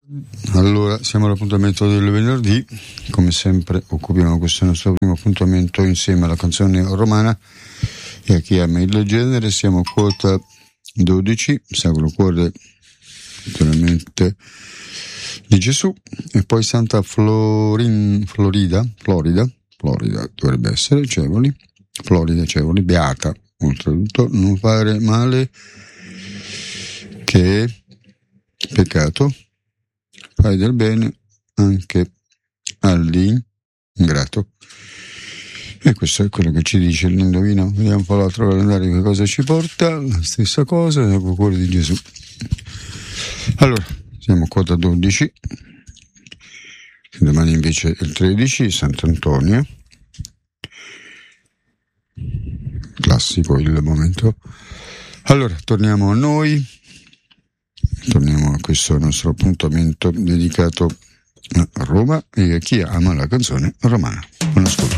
Allora, siamo all'appuntamento del venerdì, come sempre occupiamo questo nostro primo appuntamento insieme alla canzone romana e a chi ama il genere. Siamo a quota 12, Sacro Cuore naturalmente di Gesù, e poi Santa Florida dovrebbe essere, Florida, beata, oltretutto, non fare male che è peccato, fai del bene anche all'ingrato. E questo è quello che ci dice l'indovino. Vediamo un po' l'altro calendario che cosa ci porta. La stessa cosa, il cuore di Gesù. Allora, siamo a quota 12. Domani invece è il 13, Sant'Antonio. Classico il momento. Allora, torniamo a noi. Torniamo a questo nostro appuntamento dedicato a Roma e a chi ama la canzone romana. Buon ascolto.